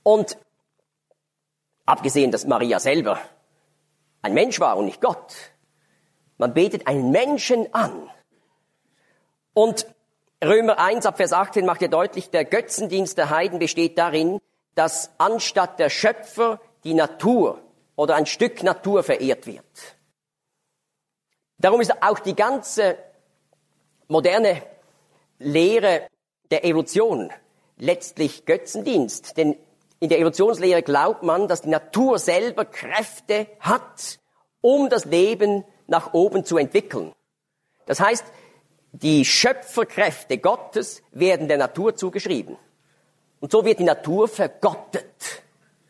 Und abgesehen, dass Maria selber ein Mensch war und nicht Gott, man betet einen Menschen an. Und Römer 1 ab Vers 18 macht ja deutlich, der Götzendienst der Heiden besteht darin, dass anstatt der Schöpfer die Natur oder ein Stück Natur verehrt wird. Darum ist auch die ganze moderne Lehre der Evolution letztlich Götzendienst. Denn in der Evolutionslehre glaubt man, dass die Natur selber Kräfte hat, um das Leben nach oben zu entwickeln. Das heißt, die Schöpferkräfte Gottes werden der Natur zugeschrieben. Und so wird die Natur vergottet.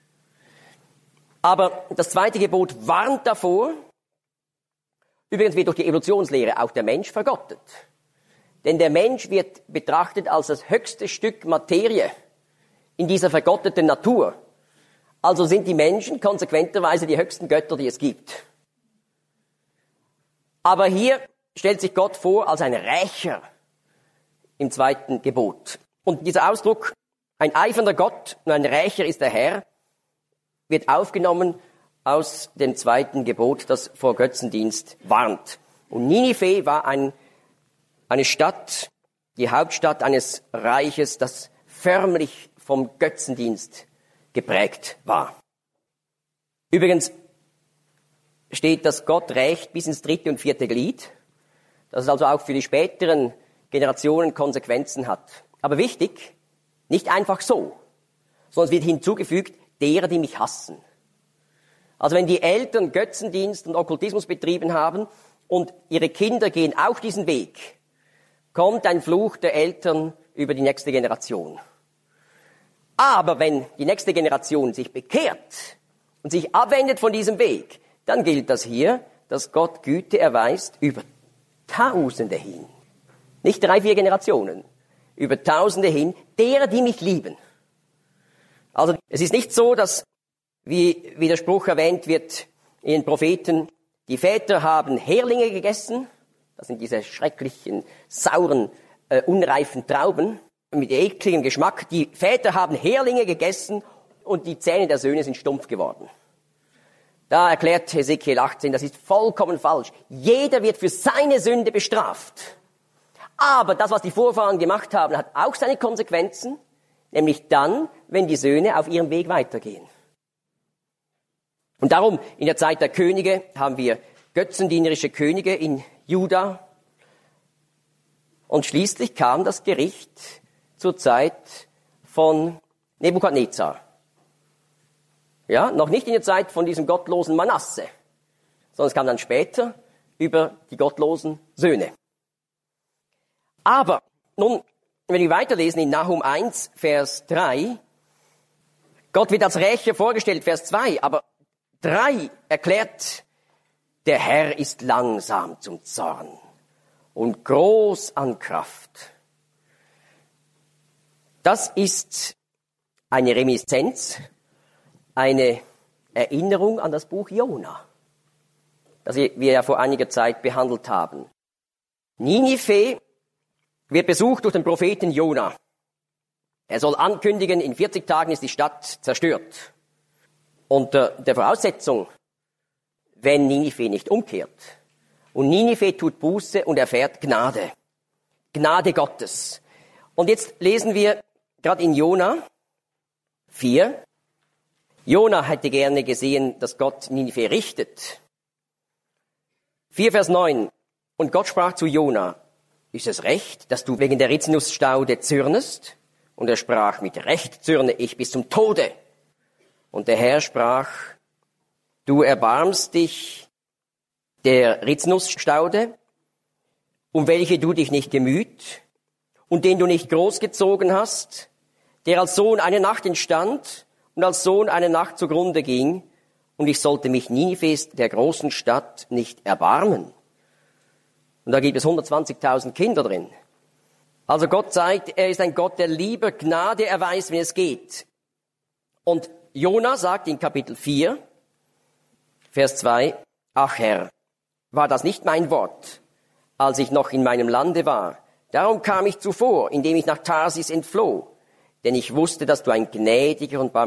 Aber das zweite Gebot warnt davor. Übrigens wird durch die Evolutionslehre auch der Mensch vergottet. Denn der Mensch wird betrachtet als das höchste Stück Materie in dieser vergotteten Natur. Also sind die Menschen konsequenterweise die höchsten Götter, die es gibt. Aber hier stellt sich Gott vor als ein Rächer im zweiten Gebot. Und dieser Ausdruck, ein eifernder Gott und ein Rächer ist der Herr, wird aufgenommen aus dem zweiten Gebot, das vor Götzendienst warnt. Und Ninive war eine Stadt, die Hauptstadt eines Reiches, das förmlich vom Götzendienst geprägt war. Übrigens steht, dass Gott rächt bis ins 3. und 4. Glied, dass es also auch für die späteren Generationen Konsequenzen hat. Aber wichtig, nicht einfach so, sondern es wird hinzugefügt, derer, die mich hassen. Also wenn die Eltern Götzendienst und Okkultismus betrieben haben und ihre Kinder gehen auch diesen Weg, kommt ein Fluch der Eltern über die nächste Generation. Aber wenn die nächste Generation sich bekehrt und sich abwendet von diesem Weg, dann gilt das hier, dass Gott Güte erweist über Tausende hin. Nicht 3, 4 Generationen, über Tausende hin, derer, die mich lieben. Also es ist nicht so, dass, wie der Spruch erwähnt wird in den Propheten, die Väter haben Heringe gegessen, das sind diese schrecklichen, sauren, unreifen Trauben, mit ekligem Geschmack. Die Väter haben Heringe gegessen und die Zähne der Söhne sind stumpf geworden. Da erklärt Hesekiel 18, das ist vollkommen falsch. Jeder wird für seine Sünde bestraft. Aber das, was die Vorfahren gemacht haben, hat auch seine Konsequenzen, nämlich dann, wenn die Söhne auf ihrem Weg weitergehen. Und darum, in der Zeit der Könige haben wir götzendienerische Könige in Juda. Und schließlich kam das Gericht zur Zeit von Nebukadnezar. Ja, noch nicht in der Zeit von diesem gottlosen Manasse, sondern es kam dann später über die gottlosen Söhne. Aber nun, wenn wir weiterlesen in Nahum 1, Vers 3, Gott wird als Rächer vorgestellt, Vers 2, aber 3 erklärt, der Herr ist langsam zum Zorn und groß an Kraft. Das ist eine Reminiszenz, eine Erinnerung an das Buch Jona, das wir ja vor einiger Zeit behandelt haben. Ninive wird besucht durch den Propheten Jona. Er soll ankündigen, in 40 Tagen ist die Stadt zerstört. Unter der Voraussetzung, wenn Ninive nicht umkehrt. Und Ninive tut Buße und erfährt Gnade. Gnade Gottes. Und jetzt lesen wir gerade in Jona 4. Jona hätte gerne gesehen, dass Gott Ninive richtet. 4 Vers 9. Und Gott sprach zu Jona, ist es recht, dass du wegen der Rizinusstaude zürnest? Und er sprach, mit Recht zürne ich bis zum Tode. Und der Herr sprach, du erbarmst dich der Rizinusstaude, um welche du dich nicht gemüht und den du nicht großgezogen hast, der als Sohn eine Nacht entstand und als Sohn eine Nacht zugrunde ging, und ich sollte mich Ninives, der großen Stadt, nicht erbarmen. Und da gibt es 120.000 Kinder drin. Also Gott zeigt, er ist ein Gott, der lieber Gnade erweist, wenn es geht. Und Jona sagt in Kapitel 4, Vers 2, ach Herr, war das nicht mein Wort, als ich noch in meinem Lande war? Darum kam ich zuvor, indem ich nach Tarsis entfloh. Denn ich wusste, dass du ein gnädiger und